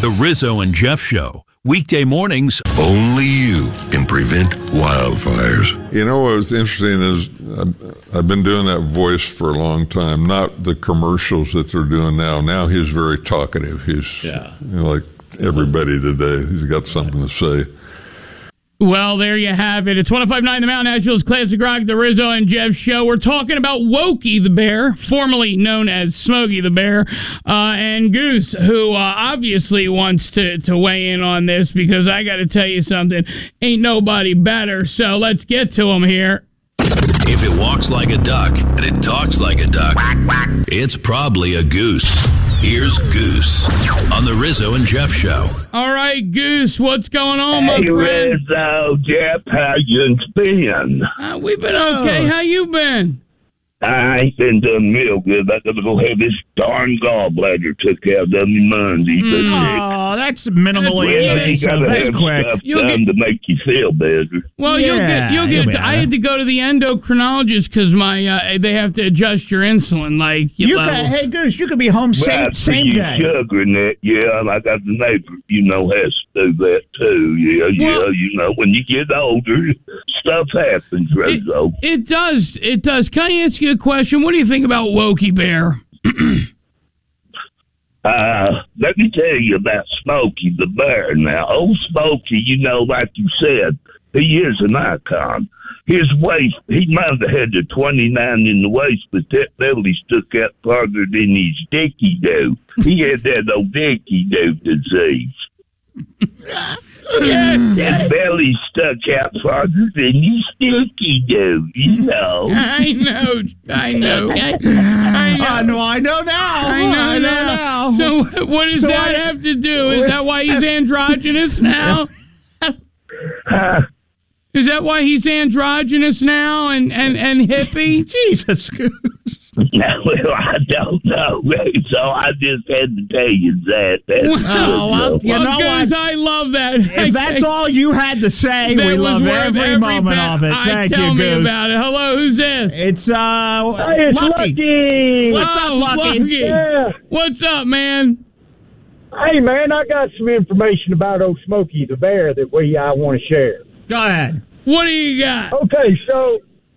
The Rizzo and Jeff Show. Weekday mornings. Only you can prevent wildfires. You know what was interesting is I've been doing that voice for a long time, not the commercials that they're doing now. Now he's very talkative. He's like everybody today. He's got something to say. Well, there you have it. It's 105.9 The Mountain Nationals Classic Rock, the Rizzo and Jeff Show. We're talking about Wokey the Bear, formerly known as Smokey the Bear, and Goose, who obviously wants to weigh in on this because I got to tell you something, ain't nobody better. So let's get to him here. If it walks like a duck and it talks like a duck, it's probably a goose. Here's Goose on the Rizzo and Jeff Show. All right, Goose, what's going on, my Hey, friend? Rizzo, Jeff, how you been? We've been okay. How you been? I ain't been doing real good. I gotta go have this darn gallbladder took out of me Monday. Oh, that's minimally Well, you invasive. gotta That's have quick. stuff You'll done to make you feel better. Well, Yeah, you'll you'll get. be I all right. had to go to the endocrinologist because my they have to adjust your insulin levels. Hey, Goose, you could be home Right, same you day. sugar in that, and I got the neighbor, has to do that too. Well- when you get older, stuff happens, Rizzo. It does. It does. Can I ask you a question? What do you think about Wokey Bear? Let me tell you about Smokey the Bear now. Old Smokey, like you said, he is an icon. His waist, he might have had the 29 in the waist, but that belly stuck out farther than his dicky do. He had that old dicky do disease. His belly stuck out farther than his dicky do, I know. I know. I know now. So what does that have to do? Is that why he's androgynous now? Is that why he's androgynous now and hippie? Jesus, Goose. Well, I don't know. So I just had to tell you that. You know Goose, what? I love that. If that's all you had to say, That we was love worth every moment penny. of it. Thank Tell you, me Goose. about it. Hello, who's this? It's Hey, it's Lucky. What's up, Lucky? Yeah. What's up, man? Hey, man, I got some information about old Smokey the Bear that I want to share. Go ahead. What do you got? Okay, so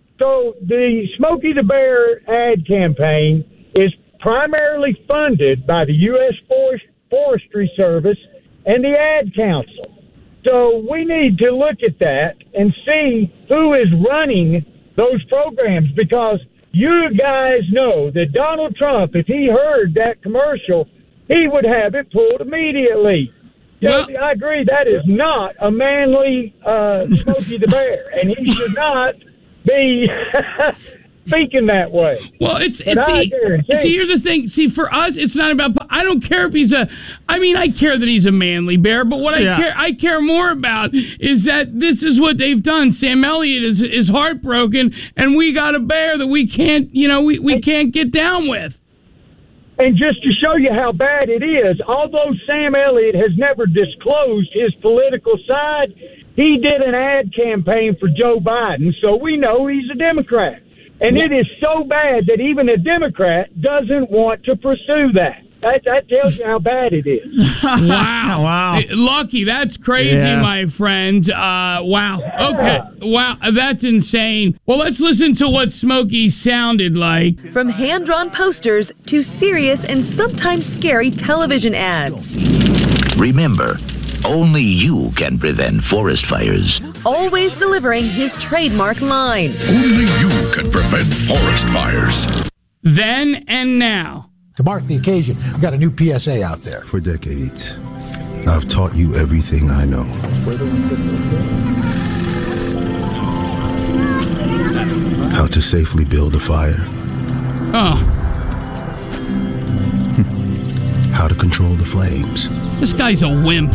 the Smokey the Bear ad campaign is primarily funded by the U.S. Forestry Service and the Ad Council. So we need to look at that and see who is running those programs, because you guys know that Donald Trump, if he heard that commercial, he would have it pulled immediately. Well- I agree that is not a manly Smokey the Bear, and he should not be speaking that way. Well, I guarantee- see, here's the thing. See, for us, it's not about. I don't care if he's I care that he's a manly bear, but what I care more about is that this is what they've done. Sam Elliott is heartbroken, and we got a bear that we can't, we can't get down with. And just to show you how bad it is, although Sam Elliott has never disclosed his political side, he did an ad campaign for Joe Biden, so we know he's a Democrat. And it is so bad that even a Democrat doesn't want to pursue that. That tells you how bad it is. Wow. Lucky, that's crazy, my friend. Wow. Okay. Wow, that's insane. Well, let's listen to what Smokey sounded like. From hand-drawn posters to serious and sometimes scary television ads. Remember, only you can prevent forest fires. Always delivering his trademark line. Only you can prevent forest fires. Then and now. To mark the occasion, we got a new PSA out there. For decades, I've taught you everything I know. How to safely build a fire. Oh, How to control the flames. this guy's a wimp.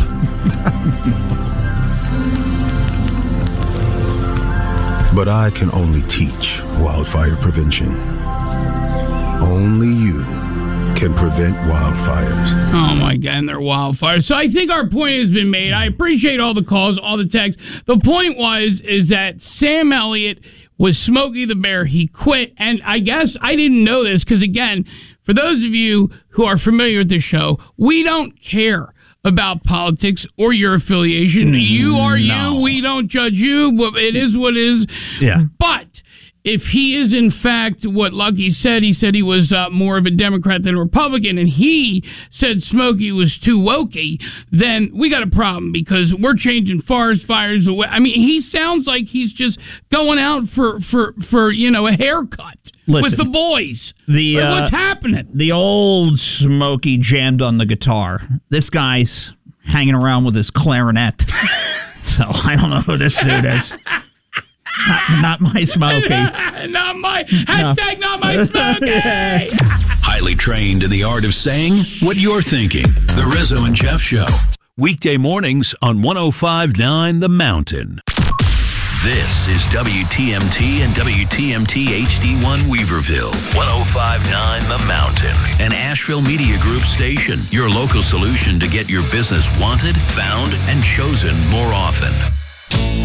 But I can only teach wildfire prevention. Only you can prevent wildfires. Oh my God, and they're wildfires. So I think our point has been made. I appreciate all the calls, all the texts. The point is that Sam Elliott was Smokey the Bear. He quit, and I guess I didn't know this because, again, for those of you who are familiar with the show, we don't care about politics or your affiliation. You are you. We don't judge you. But it is what it is. Yeah. But if he is, in fact, what Lucky said, he said he was more of a Democrat than a Republican, and he said Smokey was too wokey, then we got a problem because we're changing forest fires away. I mean, he sounds like he's just going out for a haircut with the boys. What's happening? The old Smokey jammed on the guitar. This guy's hanging around with his clarinet. So I don't know who this dude is. Not my Smokey. Not my Smokey. Highly trained in the art of saying what you're thinking. The Rizzo and Jeff Show. Weekday mornings on 105.9 The Mountain. This is WTMT and WTMT HD1 Weaverville. 105.9 The Mountain. An Asheville Media Group station. Your local solution to get your business wanted, found, and chosen more often.